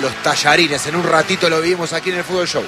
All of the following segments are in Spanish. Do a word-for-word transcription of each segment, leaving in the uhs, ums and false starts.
los tallarines. En un ratito lo vimos aquí en el Fútbol Show.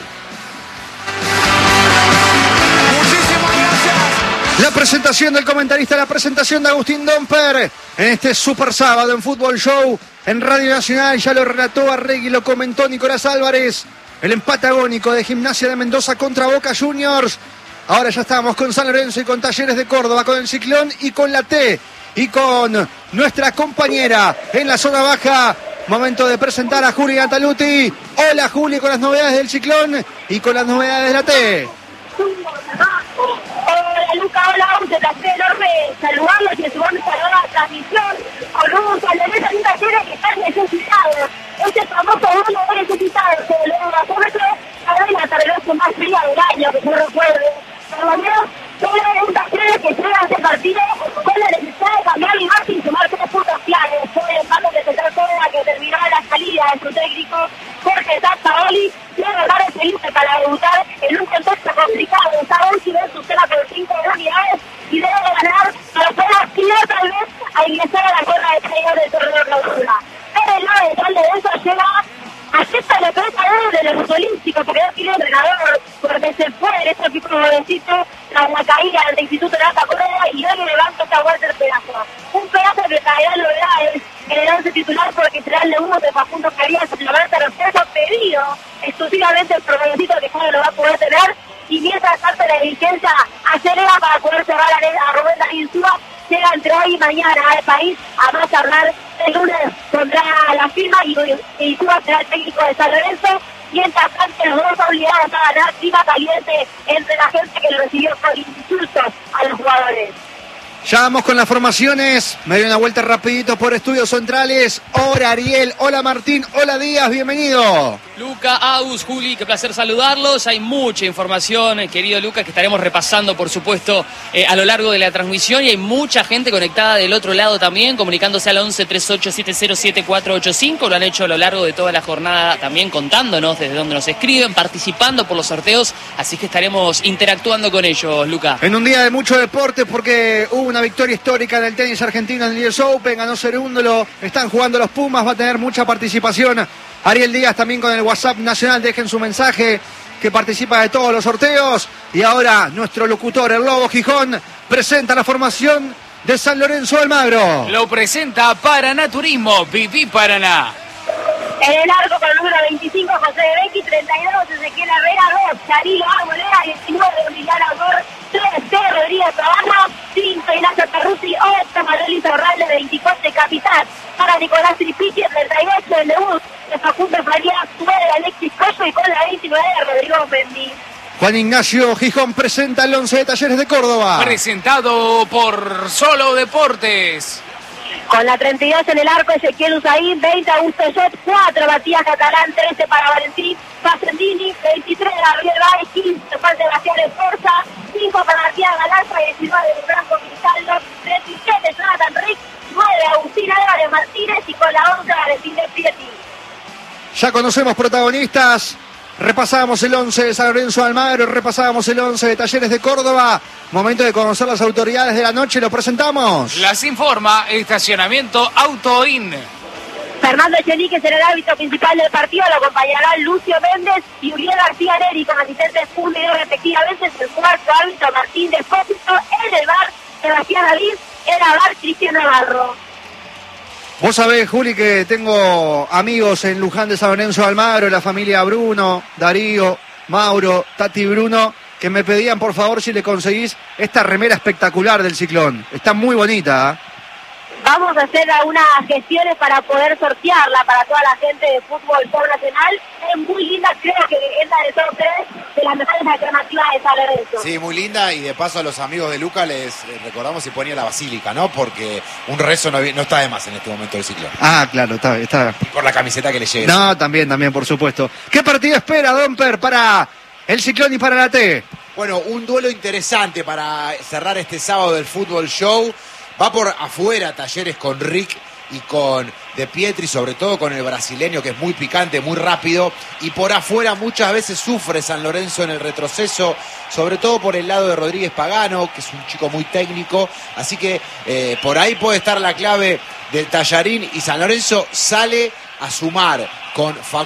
La presentación del comentarista, la presentación de Agustín Domper en este super sábado en Fútbol Show en Radio Nacional. Ya lo relató Arregui, lo comentó Nicolás Álvarez. El empate agónico de Gimnasia de Mendoza contra Boca Juniors. Ahora ya estamos con San Lorenzo y con Talleres de Córdoba, con el Ciclón y con la T. Y con nuestra compañera en la zona baja. Momento de presentar a Juli Gantaluti. Hola Juli, con las novedades del Ciclón y con las novedades de la T. Hola Luca, hola, un placer enorme saludarlos y sumarnos a la transmisión con un San Lorenzo y un Talleres que están necesitados. Este famoso uno de necesitados, se lo nosotros ahora la tarde más fría del año, que yo recuerde. Por lo menos, solo un Talleres que llega a este partido con la necesidad de cambiar y más y sumar tres puntos claves. Fue el mando de Central Córdoba que terminó la salida de su técnico Jorge Sampaoli. Debe ganar el Felipe para debutar en un contexto complicado. Está último en su cena por cinco unidades y debe ganar para poder aspirar tal vez a ingresar a la corra de playoff del torneo de clausura. Pero el lado detrás de eso llega a sexta la pelota de los futbolísticos porque no tiene entrenador, porque se fue en este equipo jovencito tras la caída del Instituto de Alta Córdoba y hoy levanta esta Walter Pedazo. Un pedazo que traerá novedades en el once titular porque será el de uno de Facundo Carías en la Marta Roceso pedido exclusivamente el proveedito que ya no lo va a poder tener y mientras tanto la dirigencia acelera para poder cerrar a, a Rubén Darín Insúa. Llega entre hoy y mañana al país a más hablar. El lunes pondrá la firma y Insúa será el técnico de San Lorenzo. Mientras tanto, los dos obligados a ganar clima caliente entre la gente que lo recibió con insultos a los jugadores. Ya vamos con las formaciones. Me doy una vuelta rapidito por Estudios Centrales. Hola Ariel, hola Martín, hola Díaz, bienvenido. Luca, Agus, Juli, qué placer saludarlos. Hay mucha información, querido Luca, que estaremos repasando, por supuesto, eh, a lo largo de la transmisión. Y hay mucha gente conectada del otro lado también, comunicándose al once treinta y ocho setenta siete cuatro ocho cinco. Lo han hecho a lo largo de toda la jornada también, contándonos desde dónde nos escriben, participando por los sorteos. Así que estaremos interactuando con ellos, Luca. En un día de mucho deporte porque hubo una victoria histórica en el tenis argentino en el U S Open, ganó Cerúndolo, están jugando los Pumas, va a tener mucha participación. Ariel Díaz también con el WhatsApp nacional, dejen su mensaje, que participa de todos los sorteos. Y ahora nuestro locutor, el Lobo Gijón, presenta la formación de San Lorenzo Almagro. Lo presenta Paraná Turismo, Viví Paraná. En el arco con el número veinticinco, José de Becky, treinta y dos, Ezequiel Herrera, dos, Charilo Arbolera, diecinueve, Emiliano Algor, tres, T. Rodríguez Trabaja, cinco, Ignacio Perruzzi, ocho, Manuel Torralde, veinticuatro, Capitán, para Nicolás Tripichi, treinta y ocho, el debut de Facundo Farías, nueve, Alexis Coyo y con la veintinueve, Rodrigo Fendi. Juan Ignacio Gijón presenta el once de Talleres de Córdoba. Presentado por Solo Deportes. Con la treinta y dos en el arco, Ezequiel Usaín, veinte, Augusto Jot, cuatro, Matías Catalán, trece para Valentín Facendini, veintitrés, Gabriel Báez, quince, Juan Sebastián Esforza, cinco para Matías Galarza, diecinueve, Franco Cristaldo, treinta y siete, Jonathan Rick, nueve, Agustín Álvarez Martínez y con la once, Valentín de Pieti. Ya conocemos protagonistas. Repasábamos el once de San Lorenzo Almagro, repasábamos el once de Talleres de Córdoba. Momento de conocer las autoridades de la noche, lo presentamos. Las informa Estacionamiento Autoin. Fernando Echenique será el árbitro principal del partido, lo acompañarán Lucio Méndez y Uriel García Neri con asistentes uno y dos respectivamente. El cuarto árbitro Martín Despósito, en el bar Sebastián David, en el bar Cristian Navarro. Vos sabés, Juli, que tengo amigos en Luján de San Lorenzo Almagro, la familia Bruno, Darío, Mauro, Tati Bruno, que me pedían por favor si le conseguís esta remera espectacular del Ciclón. Está muy bonita, ¿eh? Vamos a hacer algunas gestiones para poder sortearla para toda la gente de fútbol por nacional. Es muy linda, creo que entra en el top tres de las mejores alternativas de San Lorenzo. Sí, muy linda, y de paso a los amigos de Luca les eh, recordamos si ponía la basílica, ¿no? Porque un rezo no, no está de más en este momento del Ciclón. Ah, claro, está, está. Y por la camiseta que le llegue. No, también, también, por supuesto. ¿Qué partido espera, Domper, para el Ciclón y para la T? Bueno, un duelo interesante para cerrar este sábado del Fútbol Show. Va por afuera Talleres con Rick y con De Pietri, sobre todo con el brasileño, que es muy picante, muy rápido, y por afuera muchas veces sufre San Lorenzo en el retroceso, sobre todo por el lado de Rodríguez Pagano, que es un chico muy técnico, así que eh, por ahí puede estar la clave del Tallarín, y San Lorenzo sale a sumar con Facundo